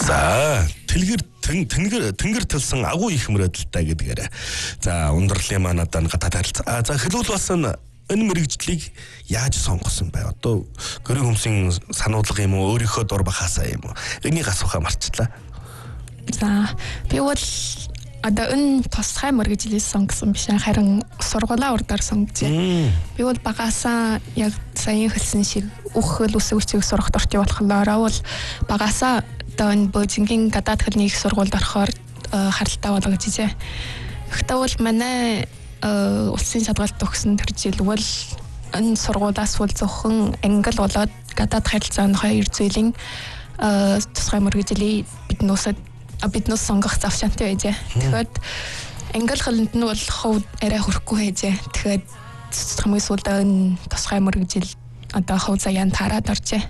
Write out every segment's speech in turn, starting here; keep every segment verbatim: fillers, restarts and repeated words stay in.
За тэлгэр тэнгэр тэнгэр төлсөн агуу их мөрөдөлтэй гэдгээр. За ундралын маань одоо гадаад харилцаа. За хэлвэл бас энэ мэрэгжлийг яаж сонгосон бай? Одоо гэрээ хүмсийн сануулга юм уу, өөрийнхөө дур бахаасаа юм уу? Энийг асуухаа марчлаа. За би бол одоо энэ тусгай мэрэгжлийг сонгосон биш, харин сургуулаа урдаар сонгожээ. Би бол багаасаа яг саяхан хэлсэн шиг үхэл үсгүүчийг сурах дуртай болохоор бол багаасаа одоо энэ Бөөжингийн гадаад хэлний их сургуульд орохоор харалтаа болгож ижээ. Гэхдээ бол манай улсын шалгалт төгсөн тэр жил бол энэ сургуулиас бол зөвхөн англи болоод гадаад харилцааны хоёр зүйлийн тусгай мэрэгжлийг биднөөсөд биднээс сонгох завшаантай байжээ. Тэгэхээр англи хэлэнд нь бол хов арай хөрөхгүй байжээ. Тэгэхээр хамгийн сүүлд энэ тусгай мэрэгжил одоо хов заяанд хараад оржээ.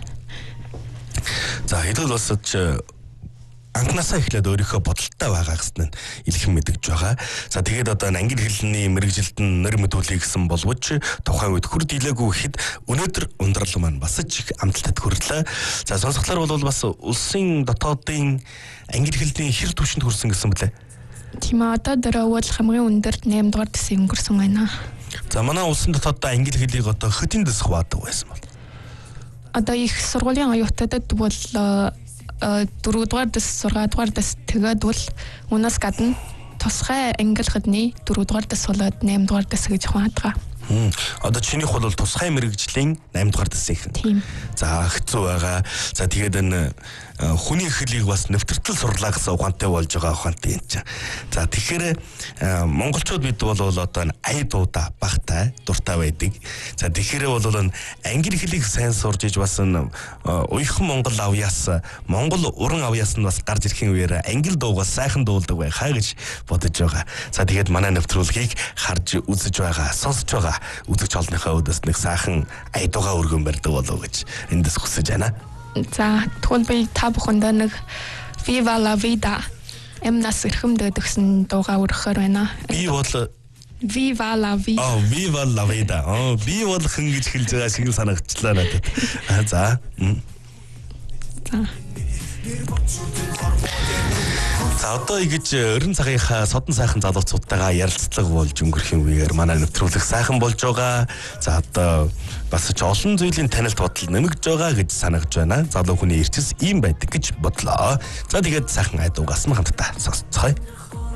За хэдүүл бас анхнаасаа эхлээд өөрийнхөө бодолтой байгаа гэсэн нь илхэн мэдэж байгаа. За тэгээд одоо англи хэлний мэрэгжилд нь нэр мэдүүлэх гэсэн боловч тухайн үед хүр дийлээгүй гэхэд өнөөдөр ундрал маань бас ч их амталтад хүрлээ. За сонсогчдоор бол бас улсын дотоодын англи хэлний хэр түвшинд хүрсэн гэсэн бэлээ. Тийм ээ, одоо дөрөв бол хамгийн өндөр наймд дугаар дэсийг өнгөрсөн байна. За манай улсын дотоодоо англи хэлийг одоо хэдийн дэс хуваадаг байсан бол? Одоо их сургуулийн оюутнуудад бол дөрөвдүгээр дэс, гуравдугаар дэс тэгээд бол унаас гадна тусгай англи хэлний дөрөвдүгээр дэс болоод наймдугаар дэс гэж хуваадаг. Хм. Одоо чинийх бол тусгай мэрэгжлийн наймдугаар дэсийнх. Тийм. За хэцүү байгаа. За тэгээд энэ хүний хэлийг бас нэвтртэл сурлаа гэсэн ухаантай болж байгаа ухаантай юм чинь. За тэгэхээр монголчууд бид бол одоо ая дуудаа багтай дуртай байдаг. За тэгэхээр бол англи хэлийг сайн сурж иж бас уйхан монгол авьяас монгол уран авьяас нь бас гарч ирэхин үеэр англи дуугаас сайхан дуулдаг байх хаа гэж бодож байгаа. За тэгээд манай нэвтрүүлгийг харж үзэж байгаа, сонсож байгаа үзэгч олонныхоо өдөөс нэг сайхан ая дуугаа өргөн барьдаг болов гэж эндээс хүсэж байна. За тэгвэл би та бүхэндээ нэг Viva la vida эмнас эрхэмдээд өгсөн дуугаа өргөхөр байна. Би бол Viva la vida. Oh, Viva la vida. Oh, би бол хэн гэж хэлж байгаа шиг санагчлаа надад. За. За. За одоо ингэж өрн цагийнхаа содон сайхан залууцуудтайгаа ярилцлага болж өнгөрөх үеэр манай нэвтрүүлэг сайхан болж байгаа. За одоо бас ч олон зүйлийн танилт бодол нэмэгдэж байгаа гэж санагж байна. Залуу хүний эрчс ийм байдаг гэж бодлоо. За тэгээд сайхан айдуугаас нь хамтдаа сонсцгоё.